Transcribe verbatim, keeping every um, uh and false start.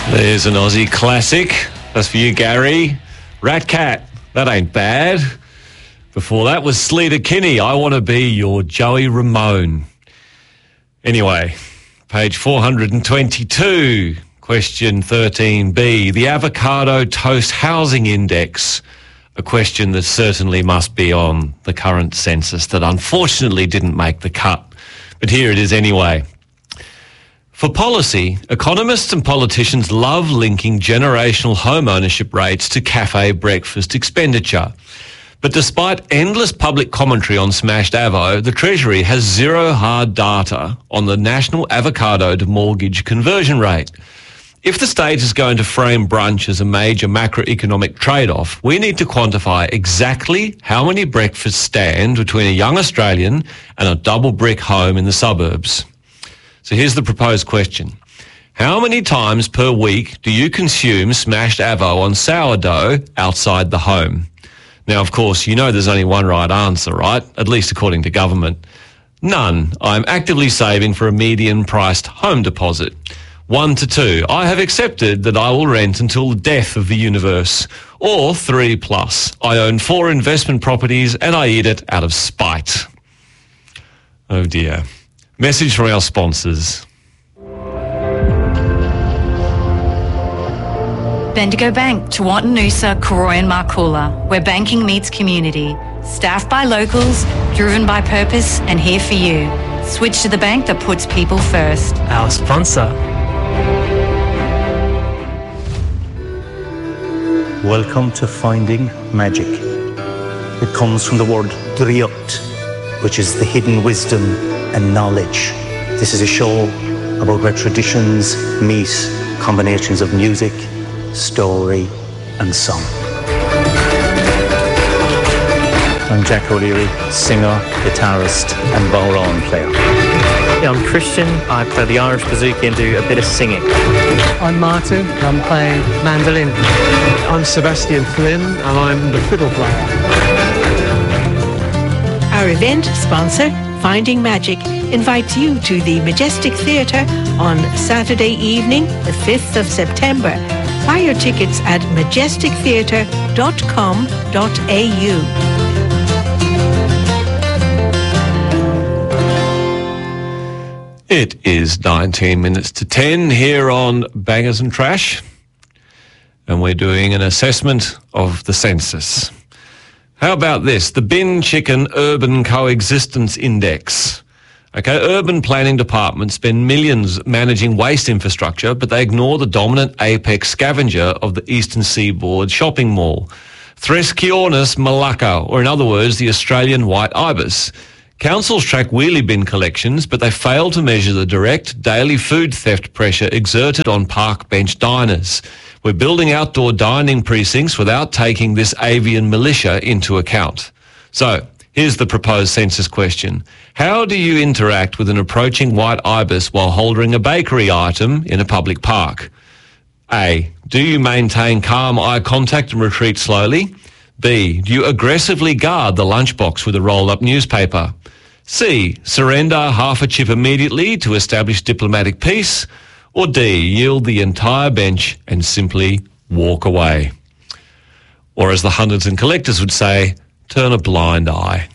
There's an Aussie classic. That's for you, Gary. Rat Cat. That ain't bad. Before that was Sleater Kinney. I want to be your Joey Ramone. Anyway, page four hundred twenty-two, question thirteen B. The Avocado Toast Housing Index. A question that certainly must be on the current census that unfortunately didn't make the cut. But here it is anyway. For policy, economists and politicians love linking generational home ownership rates to cafe breakfast expenditure. But despite endless public commentary on Smashed Avo, the Treasury has zero hard data on the national avocado to mortgage conversion rate. If the state is going to frame brunch as a major macroeconomic trade-off, we need to quantify exactly how many breakfasts stand between a young Australian and a double brick home in the suburbs. So here's the proposed question. How many times per week do you consume Smashed Avo on sourdough outside the home? Now, of course, you know there's only one right answer, right? At least according to government. None. I'm actively saving for a median-priced home deposit. One to two. I have accepted that I will rent until the death of the universe. Or three plus. I own four investment properties and I eat it out of spite. Oh dear. Message from our sponsors. Bendigo Bank, Tewantin Noosa, Koroy and Markoola, where banking meets community. Staffed by locals, driven by purpose and here for you. Switch to the bank that puts people first. Our sponsor. Welcome to Finding Magic. It comes from the word Driot, which is the hidden wisdom and knowledge. This is a show about where traditions meet combinations of music, story and song. I'm Jack O'Leary, singer, guitarist and bodhrán player. Yeah, I'm Christian. I play the Irish bouzouki and do a bit of singing. I'm Martin. I'm playing mandolin. I'm Sebastian Flynn and I'm the fiddle player. Our event sponsor, Finding Magic, invites you to the Majestic Theatre on Saturday evening, the fifth of September. Buy your tickets at majestic theatre dot com dot a u. It is nineteen minutes to ten here on Bangers and Trash, and we're doing an assessment of the census. How about this? The Bin Chicken Urban Coexistence Index. Okay, urban planning departments spend millions managing waste infrastructure, but they ignore the dominant apex scavenger of the Eastern Seaboard shopping mall, Thresciornis malaca, or in other words, the Australian white ibis. Councils track wheelie bin collections, but they fail to measure the direct daily food theft pressure exerted on park bench diners. We're building outdoor dining precincts without taking this avian militia into account. So, here's the proposed census question. How do you interact with an approaching white ibis while holding a bakery item in a public park? A. Do you maintain calm eye contact and retreat slowly? B. Do you aggressively guard the lunchbox with a rolled-up newspaper? C. Surrender half a chip immediately to establish diplomatic peace? Or D. Yield the entire bench and simply walk away? Or as the hunters and collectors would say, turn a blind eye.